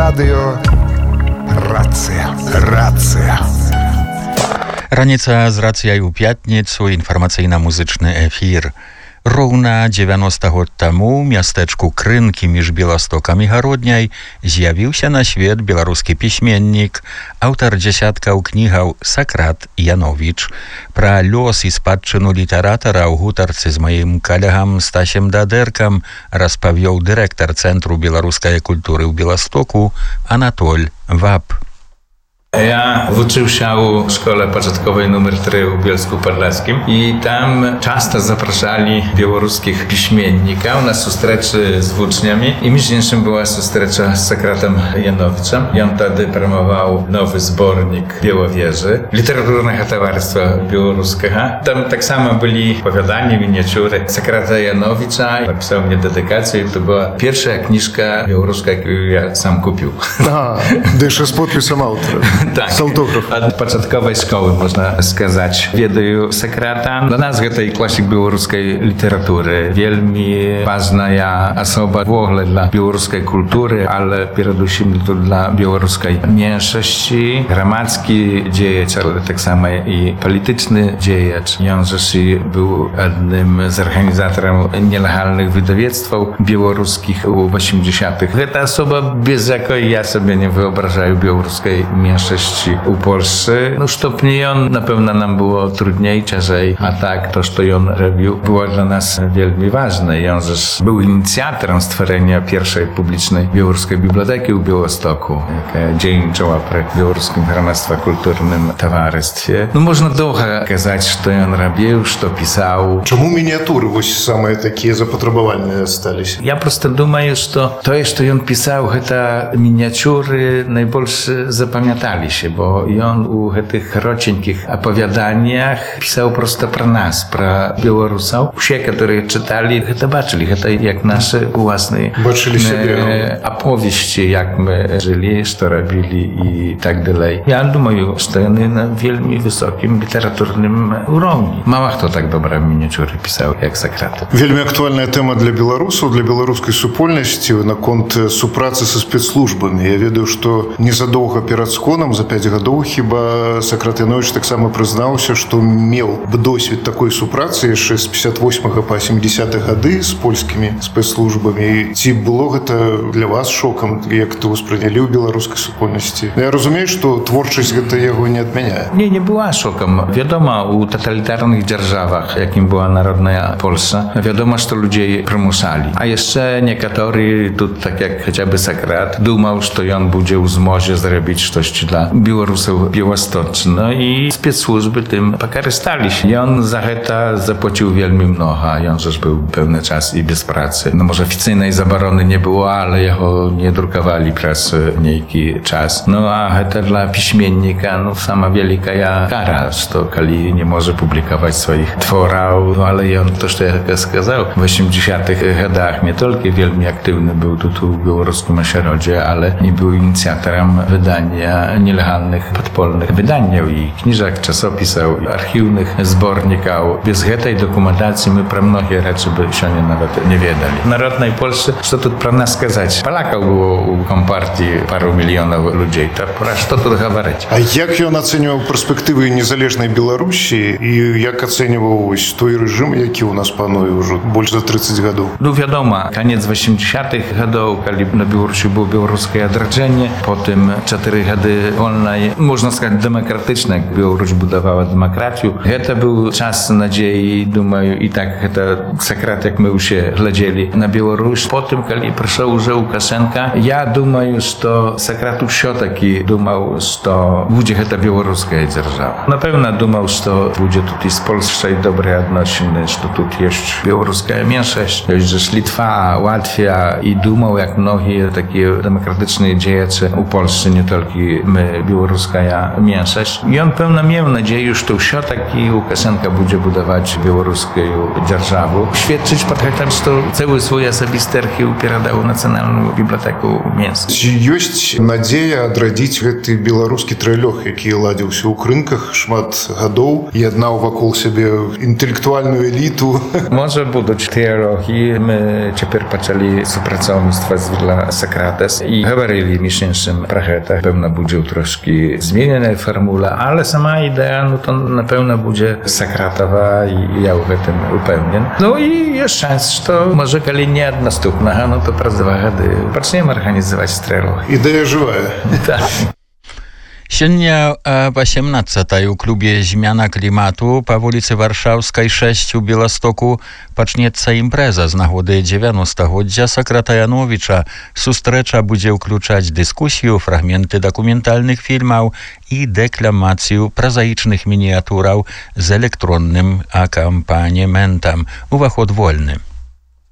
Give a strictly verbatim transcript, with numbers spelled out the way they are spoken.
радыё Рацыя. Рацыя. Раніца з рацыяй у пятніцу, інфармацыйна-музычны эфір. Роўна дзевяноста год таму ў мястэчку Крынкі між Беластокам і Гародняй з'явіўся на свет беларускі пісьменнік, аўтар дзясяткаў кнігаў Сакрат Яновіч. Пра лёс і спадчыну літаратара ў гутарцы з маім калегам Стасем Дадэркам распавёў дырэктар Цэнтру беларускай культуры ў Беластоку Анатоль Вап. Ja uczył się w szkole początkowej numer trzy w Bielsku Podlaskim i tam często zapraszali białoruskich piśmienników na sustreczy z uczniami i między innymi była sustrecza z Sakratem Janowiczem. I on wtedy promował nowy zbornik Białowieży, literaturnego towarzystwa białoruskiego. Tam tak samo byli opowiadania, miniatury Sakrata Janowicza. Napisał mnie dedykację i to była pierwsza kniżka białoruska, jaką ja sam kupił. A, jeszcze z podpisem autora. Tak, od początkowej szkoły można сказать. Ведаю Sakrata. Dla nas to jest klasyk białoruskiej literatury. Wielmi ważna osoba w ogóle dla białoruskiej kultury, ale przede wszystkim dla białoruskiej mniejszości. Gramadzki dziejacz, ale tak samo i polityczny dziejacz. I on był jednym z organizatorów nielegalnych wydawnictw białoruskich w osiemdziesiątych. Ta osoba, bez jakiej ja sobie nie wyobrażаю białoruskiej mniejszości u Polsce. No stopnie on na pewno nam było trudniej, ciężej, a tak to, co on robił, było dla nas wielmi ważne. I on też był inicjatorem stworzenia pierwszej publicznej białoruskiej biblioteki w Białostoku, jaka dzienniczyła przy Białoruskim Gromadstwie Kulturnym Towarzystwie. No można długo kazać, co on robił, co pisał. Czemu miniatury właśnie same takie zapotrzebowane stались? Ja prosto думаю, że to, co on pisał, te miniatury najbardziej zapamiętali się, bo i on u tych króciutkich opowiadaniach pisał prosto pro nas, pro Białorusów. Wszyscy, którzy czytali, to zobaczyli, to jak nasze własne e, opowieści, jak my żyli, co robili i tak dalej. Ja думаю, że one na wielmi wysokim literaturnym urowni. Mało kto tak dobre miniatury pisał, jak Sakrat. Wielmi aktualna tema dla Białorusów, dla białoruskiej supольności na kont współpracy ze spецслужбами. Ja wiem, że niezadługo przed skonem, za pięć гадоў хіба Сакрат Яновіч таксама прызнаўся, што меў досвед такой супрацы яшчэ з пятьдесят восьмага па семидесятые гады з польскімі спецслужбамі. Ці было гэта для вас шокам, як ты ўспрынялі ў беларускай супольнасці? Я разумею, што творчасць гэта яго не адмяняе. Nie, nie była szokiem. Wiadomo, u totalitarnych dzierżawach, jakim była narodna Polska, wiadomo, że ludzie przymuszali. A jeszcze niektórzy, tu tak jak chociażby Sakrat, думał, że on będzie w zmozie zrobić coś dla Białorusów białostocznych. No i spецслужby tym pokarystali się. I on za to zapłacił wielmi mnoho. I on też był pełny czas i bez pracy. No może oficjalnej zabrony nie było, ale jego nie drukowali przez niejki czas. No a to dla piśmiennika, no sama wielka kara, że kali nie może publikować swoich tworów. No ale i on też, jak сказал, w osiemdziesiątych latach nie tylko wielmi aktywny był tu, tu w białoruskim ośrodzie, ale i był inicjatorem wydania nielegalnych, podpolnych wydań i kniżek, czasopisów, archiwnych zborników. Bez tej dokumentacji my pro mnogie rzeczy by się nie nawet nie wiedzieli. W narodnej Polsce, co tu pro nas сказать? Polaków było u kompartii paru milionów ludzi. To про что тут говорить? А як ён ацэньваў перспектывы незалежнай Беларусі і як ацэньваў той рэжым, які ў нас пануе ўжо больш за тридцать гадоў? Ну, wiadomo, koniec osiemdziesiątych gadów, kiedy na Białorusi było białoruskie odrodzenie, potem cztery gady wolnej, można сказать, demokratyczne, Białoruś budowała demokrację. To był czas nadziei, думаю, i tak to Sakrat, jak my już się глядели na Białoruś. Potem, kiedy przyszedł już Łukaszenka, ja думаю, że Sakrat все-таки думał, że będzie to białoruska dzierżawa. Na pewno думał, że będzie tutaj z Polską dobre odnosiny, że tu jest białoruska mniejszość, jest Litwa, Łatwia i думał, jak mnogi takie demokratyczne działacze u Polsce, nie tylko my, białoruska ta mniejszość. I on pełno miał nadzieję, że to все таки Łukaszenka będzie budować białoruską dzierżawę. Świadczyć pod tym, że cały swój osobisty archiw передał Nacjonalną Bibliotekę Mińską. Ёсць надзея адрадзіць гэты беларускі трэлёг, які ладзіўся ў крынках шмат гадоў і аднаў вакол сябе інтэлектуальную эліту. Może будуть теологи. My тепер почали співпрацівництво з Вілла Сократес і говорили між іншим про це. Певно буде трошки змінена формула, але сама ідея, ну то напевно буде Сократова і я в этом упевнен. Ну і є шанс, що може коли не од наступного, ну то про два роки почнемо організувати стрелу. Ідея живая. Так. Сёння о восемнадцатай у клубе «Zmiana klimatu» по улице Warszawskiej sześć u Białegostoku пачнецца імпрэза з нагоды dziewięćdziesiątgolcia Сократа Яновіча. Сустрэча будзе ўключаць дыскусію, фрагменты дакументальных фільмаў і дэкламацыю празаічных мініятураў з электронным акампанементам. Уваход вольны.